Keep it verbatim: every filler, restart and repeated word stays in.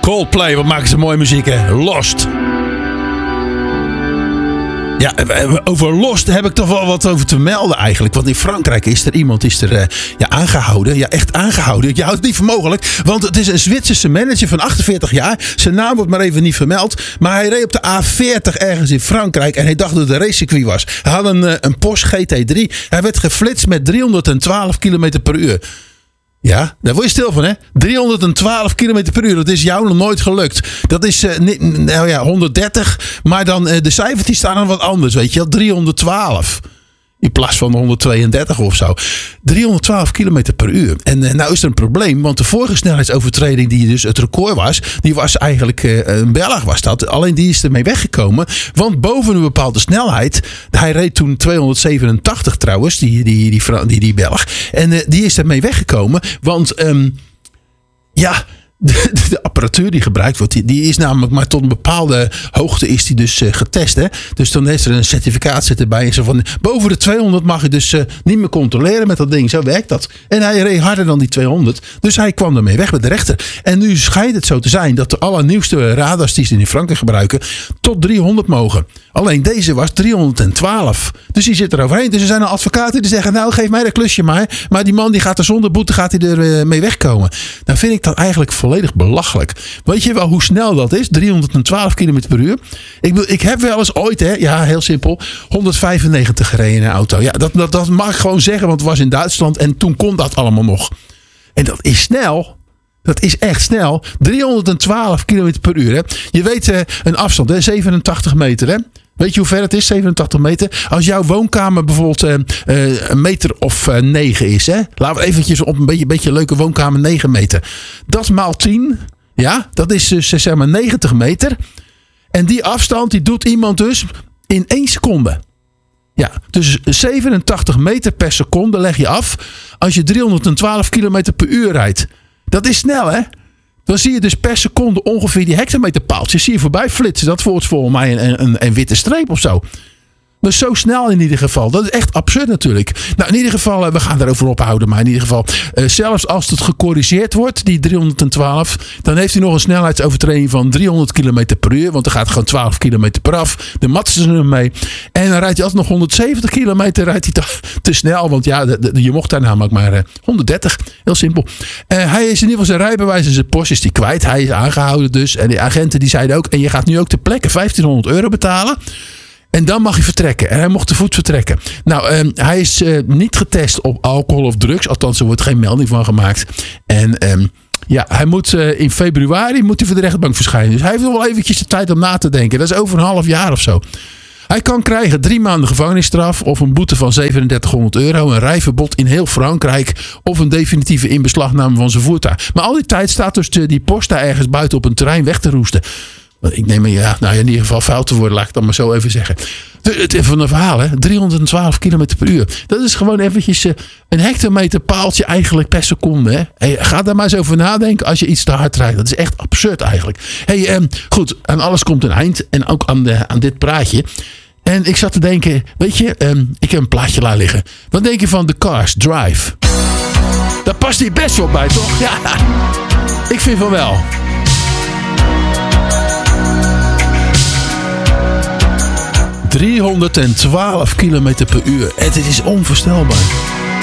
Coldplay, wat maken ze mooie muziek, hè? Lost. Ja, over Lost heb ik toch wel wat over te melden eigenlijk. Want in Frankrijk is er iemand is er, uh, ja, aangehouden. Ja, echt aangehouden. Je houdt het niet voor mogelijk. Want het is een Zwitserse manager van achtenveertig jaar. Zijn naam wordt maar even niet vermeld. Maar hij reed op de A veertig ergens in Frankrijk. En hij dacht dat het een racecircuit was. Hij had een, uh, een Porsche G T drie. Hij werd geflitst met driehonderdtwaalf kilometer per uur. Ja, daar word je stil van, hè? driehonderdtwaalf kilometer per uur. Dat is jou nog nooit gelukt. Dat is uh, niet, nou ja, honderddertig. Maar dan uh, de cijfers die staan dan wat anders, weet je wel. driehonderdtwaalf. In plaats van honderdtweeëndertig of zo. driehonderdtwaalf kilometer per uur. En uh, nou is er een probleem. Want de vorige snelheidsovertreding die dus het record was. Die was eigenlijk uh, een Belg was dat. Alleen die is ermee weggekomen. Want boven een bepaalde snelheid. Hij reed toen tweehonderdzevenentachtig trouwens. Die, die, die, die, die, die Belg. En uh, die is ermee weggekomen. Want um, ja... De, de apparatuur die gebruikt wordt, die, die is namelijk maar tot een bepaalde hoogte is die dus uh, getest. Hè? Dus dan heeft er een certificaat zit erbij. En zo van, boven de tweehonderd mag je dus uh, niet meer controleren met dat ding. Zo werkt dat. En hij reed harder dan die tweehonderd. Dus hij kwam ermee weg met de rechter. En nu schijnt het zo te zijn dat de allernieuwste radars die ze in Frankrijk gebruiken tot driehonderd mogen. Alleen deze was driehonderdtwaalf. Dus die zit er overheen. Dus er zijn al advocaten die zeggen, nou geef mij dat klusje maar. Maar die man die gaat er zonder boete gaat hij er uh, mee wegkomen. Nou vind ik dat eigenlijk volledig belachelijk. Weet je wel hoe snel dat is? driehonderdtwaalf kilometer per uur. Ik, bedoel, ik heb wel eens ooit, hè, ja heel simpel, honderdvijfennegentig gereden in een auto. Ja, dat, dat, dat mag ik gewoon zeggen, want het was in Duitsland en toen kon dat allemaal nog. En dat is snel. Dat is echt snel. driehonderdtwaalf kilometer per uur. Hè. Je weet uh, een afstand, hè, zevenentachtig meter. Hè. Weet je hoe ver het is? zevenentachtig meter. Als jouw woonkamer bijvoorbeeld uh, uh, een meter of uh, negen is. Hè? Laten we eventjes op een beetje, beetje leuke woonkamer negen meter. Dat maal tien. Ja, dat is dus zeg maar negentig meter. En die afstand die doet iemand dus in één seconde. Ja, dus zevenentachtig meter per seconde leg je af als je driehonderdtwaalf kilometer per uur rijdt. Dat is snel, hè? Dan zie je dus per seconde ongeveer die hectometerpaaltjes zie je voorbij flitsen. Dat wordt volgens mij een, een, een witte streep of zo. Dus zo snel in ieder geval. Dat is echt absurd natuurlijk. Nou, in ieder geval, we gaan daarover ophouden. Maar in ieder geval, uh, zelfs als het gecorrigeerd wordt, die driehonderdtwaalf, dan heeft hij nog een snelheidsovertreding van driehonderd kilometer per uur. Want er gaat gewoon twaalf kilometer per af. De matsen ze hem mee. En dan rijdt hij altijd nog honderdzeventig kilometer. Rijdt hij te, te snel. Want ja, de, de, je mocht daar namelijk maar uh, honderddertig. Heel simpel. Uh, hij is in ieder geval zijn rijbewijs en zijn Porsche is die kwijt. Hij is aangehouden dus. En de agenten die zeiden ook, en je gaat nu ook ter plekke vijftienhonderd euro betalen. En dan mag hij vertrekken. En hij mocht te voet vertrekken. Nou, um, hij is uh, niet getest op alcohol of drugs. Althans, er wordt geen melding van gemaakt. En um, ja, hij moet uh, in februari moet hij voor de rechtbank verschijnen. Dus hij heeft nog wel eventjes de tijd om na te denken. Dat is over een half jaar of zo. Hij kan krijgen drie maanden gevangenisstraf of een boete van zevenendertighonderd euro. Een rijverbod in heel Frankrijk of een definitieve inbeslagname van zijn voertuig. Maar al die tijd staat dus die Porsche daar ergens buiten op een terrein weg te roesten. Ik neem ja, nou in ieder geval fout te worden, laat ik dat maar zo even zeggen. Het van een verhaal, hè? driehonderdtwaalf kilometer per uur. Dat is gewoon eventjes een hectometer paaltje eigenlijk per seconde. Hè? Hey, ga daar maar eens over nadenken als je iets te hard rijdt. Dat is echt absurd eigenlijk. Hey, um, goed, aan alles komt een eind. En ook aan, de, aan dit praatje. En ik zat te denken, weet je, um, ik heb een plaatje laten liggen. Wat denk je van The Cars Drive? Daar past hij best wel bij, toch? Ja, ik vind van wel. driehonderdtwaalf kilometer per uur. Het is onvoorstelbaar.